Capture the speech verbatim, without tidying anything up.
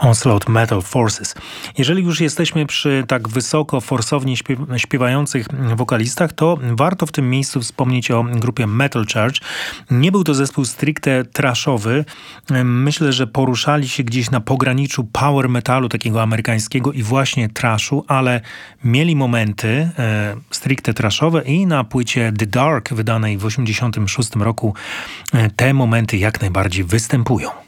Onslaught Metal Forces. Jeżeli już jesteśmy przy tak wysoko, forsownie śpiewających wokalistach, to warto w tym miejscu wspomnieć o grupie Metal Church. Nie był to zespół stricte trashowy. Myślę, że poruszali się gdzieś na pograniczu power metalu takiego amerykańskiego i właśnie trashu, ale mieli momenty e, stricte trashowe i na płycie The Dark wydanej w osiemdziesiątym szóstym roku e, te momenty jak najbardziej występują.